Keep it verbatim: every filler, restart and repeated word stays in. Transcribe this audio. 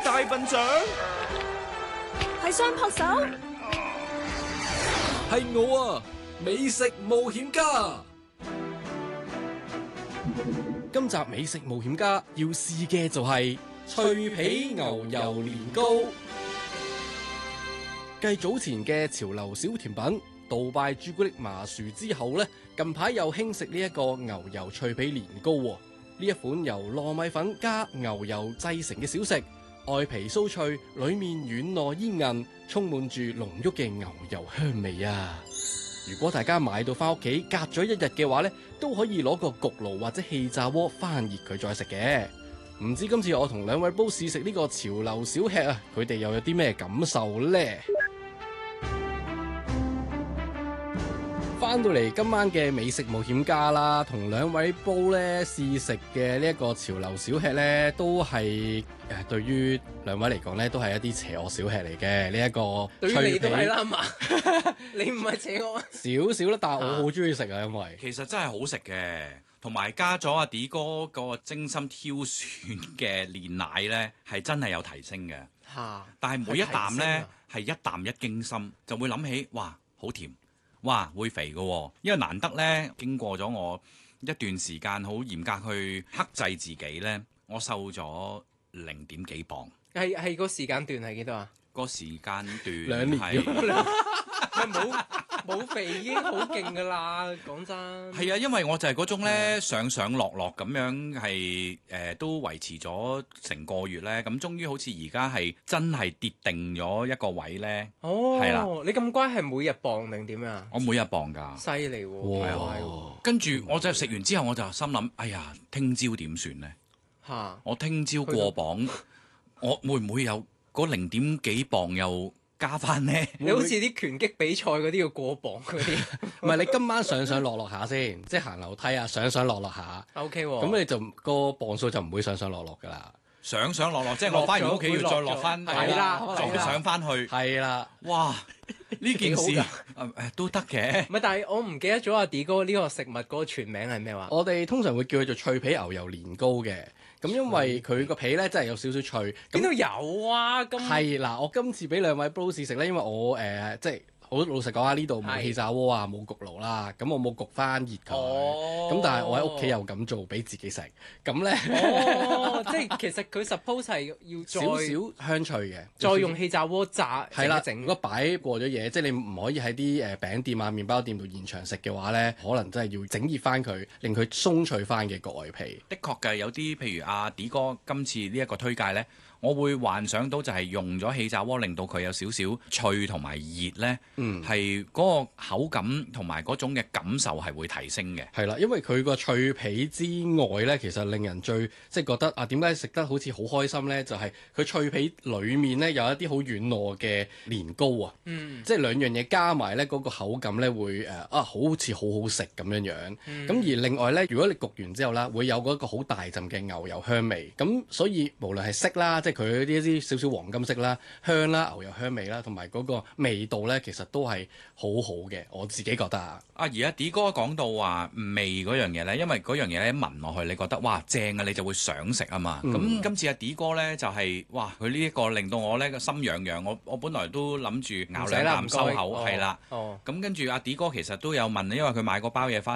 大笨象？ 係雙撲手？ 係我啊，美食冒險家。今集美食冒險家要試嘅就係脆皮牛油年糕。繼早前嘅潮流小甜品杜拜朱古力麻薯之後呢，近排又興食呢一個牛油脆皮年糕喎。呢一款由糯米粉加牛油製成嘅小食，外皮酥脆，裏面軟糯煙韌，充滿住濃郁嘅牛油香味啊！如果大家買到翻屋企隔咗一日嘅話呢，都可以攞個焗爐或者氣炸鍋翻熱佢再食嘅。唔知今次我同兩位煲試食呢個潮流小吃啊，佢哋又有啲咩感受呢？翻到嚟今晚嘅美食冒險家啦，同兩位煲咧試食嘅呢一個潮流小吃咧，都係誒對於兩位嚟講咧，都係一啲邪惡小吃嚟嘅呢一個。 對於你都係啦嘛，你唔係邪惡少少啦，但係我好中意食啊，因為其實真係好食嘅，同埋加咗阿 D 哥個精心挑選嘅煉奶咧，係真係有提升嘅。 嚇！ 但係每一啖咧係一啖一驚心，就會諗起哇好甜。哇，會肥嘅喎，因為難得咧，經過咗我一段時間好嚴格去克制自己咧，我瘦咗零點幾磅。 係係個時間段係幾多啊？ 個時間段兩年係冇冇肥已經好勁㗎啦，講真。 係啊，因為我就係嗰種咧上上落落咁樣係誒、呃、都維持咗成個月咧，咁終於好似而家係真係跌定咗一個位咧。 哦， 係啦， 你咁乖係每日磅定點啊？ 我每日磅㗎。 犀利喎！ 哇係喎跟住我就食完之後，我就心諗：哎呀，聽朝點算呢？ 嚇！ 我聽朝過磅，我會唔會有嗰零點幾磅又加翻呢？ 你好似啲拳擊比賽嗰啲要過磅嗰啲。 唔係你今晚上上落落下先，即係行樓梯啊，上上落落下。 O K 喎。 咁你就個磅數就唔會上上落落㗎啦。 上上落落，即係我翻完屋企要再落翻， 係啦再上翻去。 係啦， 哇！呢件事幾誒誒都得嘅。 唔係，但係我唔記得咗阿 D 哥呢個食物嗰個全名係咩話？ 我哋通常會叫佢做脆皮牛油年糕嘅。咁因為佢個皮咧真係有少少脆。 邊度有啊？咁係嗱，我今次俾兩位煲試食咧，因為我誒、呃、即係好老實講啊，呢度冇氣炸鍋啊，冇焗爐啦，咁我冇焗翻熱佢。 哦。 咁但係我喺屋企又咁做俾自己食，咁咧哦，即係其實佢 suppose 係要再少少香脆嘅， 再用氣炸鍋炸係啦。 整如果擺過咗嘢，即係你唔可以喺啲誒餅店啊、麵包店度現場食嘅話咧，可能真係要整熱翻佢，令佢鬆脆翻嘅個外皮。 的確嘅，有啲譬如阿 D 哥今次呢一個推介呢，我會幻想到就係用咗氣炸鍋，令到佢有少少脆同埋熱呢， 嗯， 係嗰個口感同埋嗰種嘅感受係會提升嘅。 係啦，因為佢個脆皮之外呢，其實令人最即係覺得啊，點解食得好似好開心呢？就係、是、佢脆皮裡面呢，有一啲好軟糯嘅年糕啊， 嗯， 即係兩樣嘢加埋呢，嗰、那個口感呢會誒啊，好似好好食咁樣樣。咁、 嗯、 而另外呢，如果你焗完之後啦，會有嗰個好大陣嘅牛油香味。咁所以無論係色啦，即係佢呢一啲少少黃金色啦、香啦、牛油香味啦，同埋嗰個味道呢，其實都係好好嘅。我自己覺得啊。 啊，而家 D 哥講到話味嗰樣嘢呢，因為嗰樣嘢咧聞落去，你覺得哇正啊，你就會想食啊嘛。咁、 嗯、 今次阿 D 哥呢，就係、是、哇，佢呢一個令到我呢個心癢癢。我我本來都諗住咬兩啖收口，係啦。 哦。 咁跟住阿 D 哥其實都有問，因為佢買個包嘢翻。